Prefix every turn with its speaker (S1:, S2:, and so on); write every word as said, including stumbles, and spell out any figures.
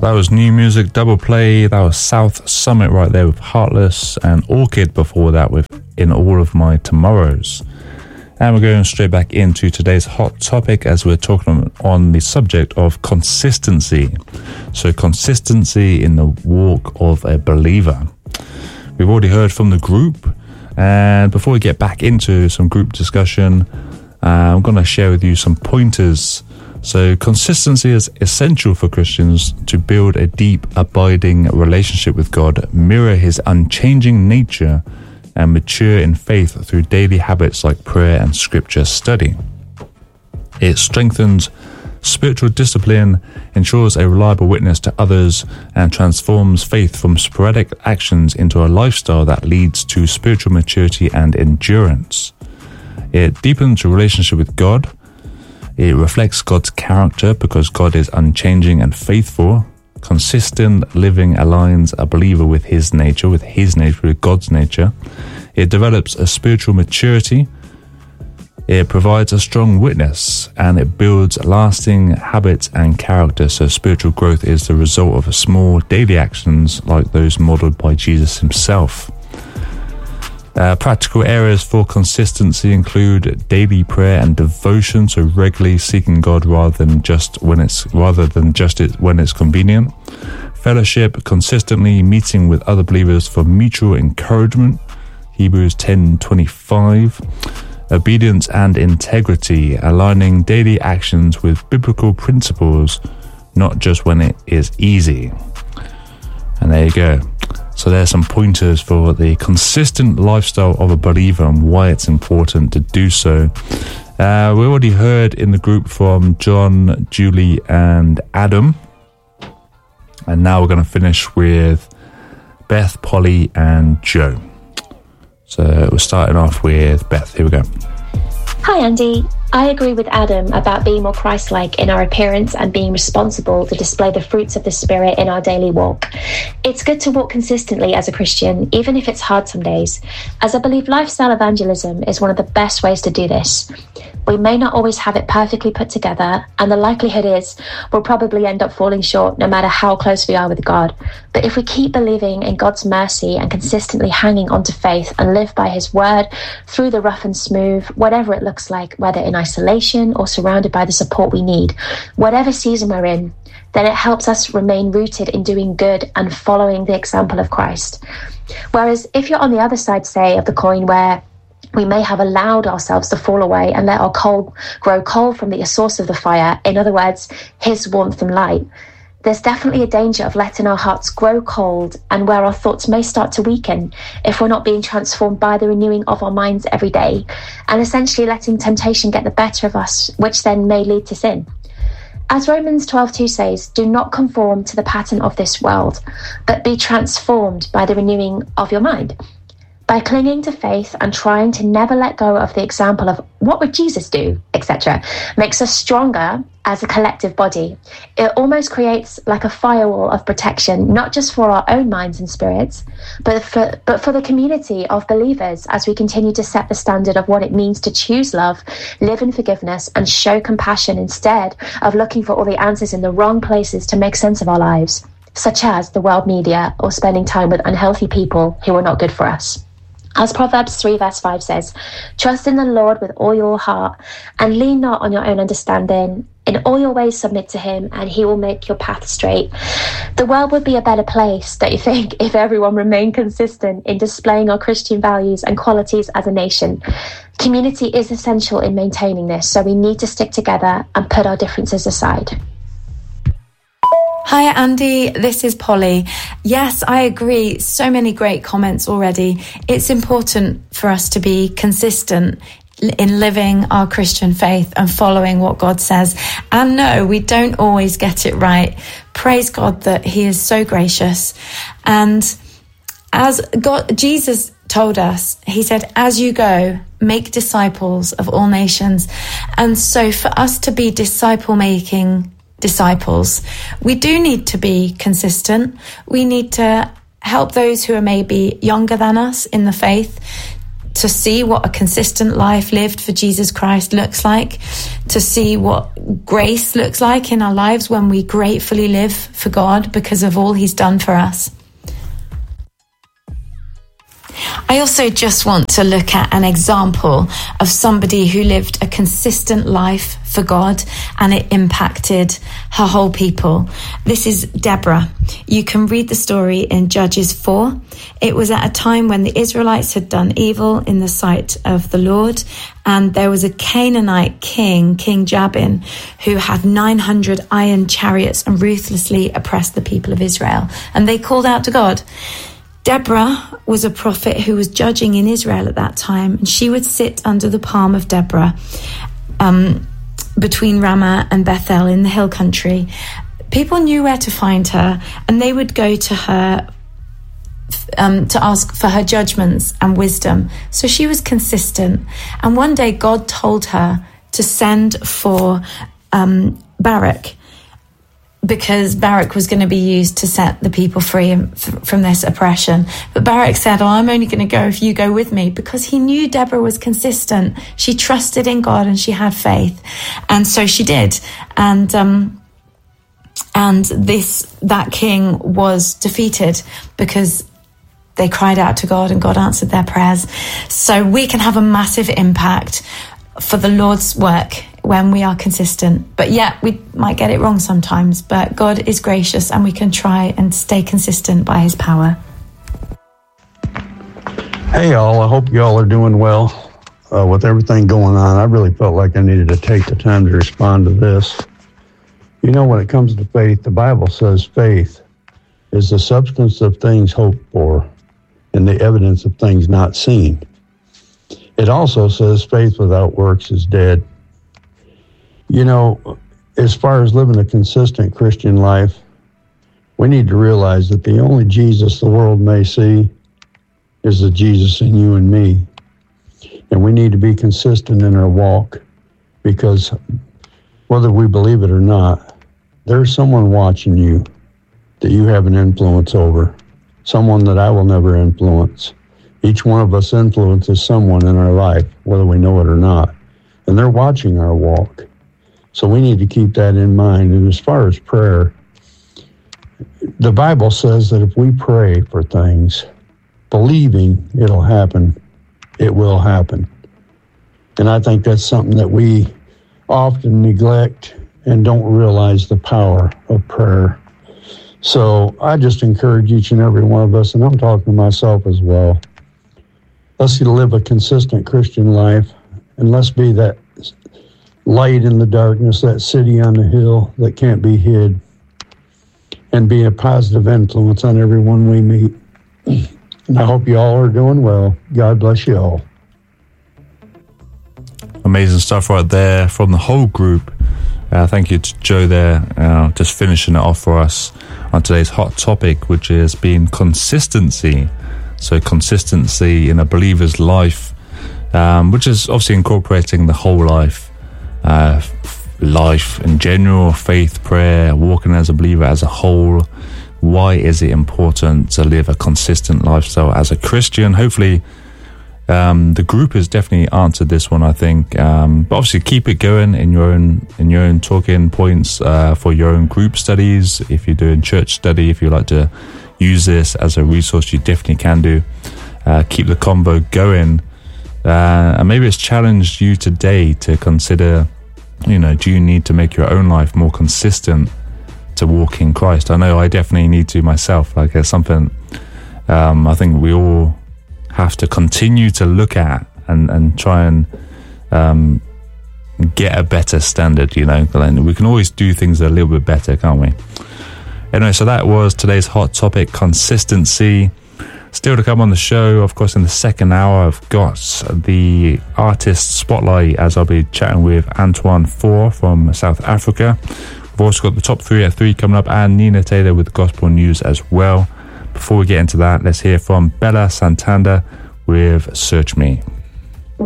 S1: That was new music, double play. That was South Summit right there with Heartless, and Orchid before that with In All of My Tomorrows. And we're going straight back into today's hot topic as we're talking on the subject of consistency. So consistency in the walk of a believer. We've already heard from the group, and before we get back into some group discussion, uh, I'm going to share with you some pointers. So consistency is essential for Christians to build a deep, abiding relationship with God, mirror his unchanging nature, and mature in faith through daily habits like prayer and scripture study. It strengthens spiritual discipline, ensures a reliable witness to others, and transforms faith from sporadic actions into a lifestyle that leads to spiritual maturity and endurance. It deepens your relationship with God. It reflects God's character because God is unchanging and faithful. Consistent living aligns a believer with his nature, with his nature, with God's nature. It develops a spiritual maturity. It provides a strong witness, and it builds lasting habits and character. So spiritual growth is the result of small daily actions like those modeled by Jesus himself. Uh, practical areas for consistency include daily prayer and devotion, so regularly seeking God rather than just when it's rather than just it when it's convenient. Fellowship, consistently meeting with other believers for mutual encouragement. Hebrews ten twenty-five. Obedience and integrity, aligning daily actions with biblical principles, not just when it is easy. And there you go. So there's some pointers for the consistent lifestyle of a believer and why it's important to do so. Uh, we already heard in the group from John, Julie, and Adam. And now we're going to finish with Beth, Polly, and Joe. So we're starting off with Beth. Here we go.
S2: Hi, Andy. I agree with Adam about being more Christ-like in our appearance and being responsible to display the fruits of the Spirit in our daily walk. It's good to walk consistently as a Christian, even if it's hard some days, as I believe lifestyle evangelism is one of the best ways to do this. We may not always have it perfectly put together, and the likelihood is we'll probably end up falling short no matter how close we are with God. But if we keep believing in God's mercy and consistently hanging on to faith and live by his word through the rough and smooth, whatever it looks like, whether in isolation or surrounded by the support we need, whatever season we're in, then it helps us remain rooted in doing good and following the example of Christ. Whereas if you're on the other side, say, of the coin where we may have allowed ourselves to fall away and let our coal grow cold from the source of the fire, in other words, his warmth and light, there's definitely a danger of letting our hearts grow cold and where our thoughts may start to weaken if we're not being transformed by the renewing of our minds every day, and essentially letting temptation get the better of us, which then may lead to sin. As Romans twelve two says, do not conform to the pattern of this world, but be transformed by the renewing of your mind. By clinging to faith and trying to never let go of the example of what would Jesus do, et cetera, makes us stronger as a collective body. It almost creates like a firewall of protection, not just for our own minds and spirits, but for, but for the community of believers as we continue to set the standard of what it means to choose love, live in forgiveness, and show compassion instead of looking for all the answers in the wrong places to make sense of our lives, such as the world media or spending time with unhealthy people who are not good for us. As Proverbs three verse five says, trust in the Lord with all your heart and lean not on your own understanding. In all your ways submit to him and he will make your path straight. The world would be a better place, don't you think, if everyone remained consistent in displaying our Christian values and qualities as a nation. Community is essential in maintaining this, so we need to stick together and put our differences aside.
S3: Hi Andy, this is Polly. Yes, I agree. So many great comments already. It's important for us to be consistent in living our Christian faith and following what God says. And no, we don't always get it right. Praise God that he is so gracious. And as God, Jesus told us, he said, as you go, make disciples of all nations. And so for us to be disciple making disciples, we do need to be consistent. We need to help those who are maybe younger than us in the faith to see what a consistent life lived for Jesus Christ looks like, to see what grace looks like in our lives when we gratefully live for God because of all he's done for us. I also just want to look at an example of somebody who lived a consistent life for God and it impacted her whole people. This is Deborah. You can read the story in Judges four. It was at a time when the Israelites had done evil in the sight of the Lord, and there was a Canaanite king, King Jabin, who had nine hundred iron chariots and ruthlessly oppressed the people of Israel. And they called out to God. Deborah was a prophet who was judging in Israel at that time, and she would sit under the palm of Deborah um, between Ramah and Bethel in the hill country. People knew where to find her, and they would go to her um, to ask for her judgments and wisdom. So she was consistent. And one day God told her to send for um, Barak, because Barak was going to be used to set the people free from this oppression. But Barak said, oh, I'm only going to go if you go with me, because he knew Deborah was consistent. She trusted in God and she had faith. And so she did. And, um, and this, that king was defeated because they cried out to God and God answered their prayers. So we can have a massive impact for the Lord's work when we are consistent. But yeah, we might get it wrong sometimes, but God is gracious and we can try and stay consistent by his power.
S4: Hey y'all, I hope y'all are doing well uh, with everything going on. I really felt like I needed to take the time to respond to this. You know, when it comes to faith, the Bible says faith is the substance of things hoped for and the evidence of things not seen. It also says faith without works is dead. You know, as far as living a consistent Christian life, we need to realize that the only Jesus the world may see is the Jesus in you and me. And we need to be consistent in our walk, because whether we believe it or not, there's someone watching you that you have an influence over, someone that I will never influence. Each one of us influences someone in our life, whether we know it or not, and they're watching our walk. So we need to keep that in mind. And as far as prayer, the Bible says that if we pray for things, believing it'll happen, it will happen. And I think that's something that we often neglect and don't realize the power of prayer. So I just encourage each and every one of us, and I'm talking to myself as well, let's live a consistent Christian life, and let's be that light in the darkness, that city on the hill that can't be hid, and be a positive influence on everyone we meet. And I hope you all are doing well. God bless you all.
S1: Amazing stuff right there from the whole group. Uh, thank you to Joe there, uh, just finishing it off for us on today's hot topic, which is being consistency. So consistency in a believer's life, um, which is obviously incorporating the whole life. Uh, life in general, faith, prayer, walking as a believer as a whole. Why is it important to live a consistent lifestyle as a Christian? Hopefully um, the group has definitely answered this one, I think. Um, but obviously keep it going in your own in your own talking points uh, for your own group studies. If you're doing church study, if you like to use this as a resource, you definitely can do. Uh, keep the convo going. Uh, and maybe it's challenged you today to consider, you know, do you need to make your own life more consistent to walk in Christ? I know I definitely need to myself. Like, it's something um, I think we all have to continue to look at and, and try and um, get a better standard, you know. We can always do things a little bit better, can't we? Anyway, so that was today's hot topic, consistency. Still to come on the show, of course, in the second hour, I've got the artist spotlight, as I'll be chatting with Antoine Four from South Africa. We've also got the top three at three coming up, and Nina Taylor with gospel news as well. Before we get into that, let's hear from Bella Santander with Search Me.